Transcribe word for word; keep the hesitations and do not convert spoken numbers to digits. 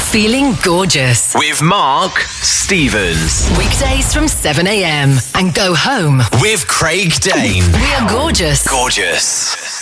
Feeling Gorgeous with Mark Stevens. Weekdays from seven a.m. and go home with Craig Dane. We are gorgeous. Gorgeous.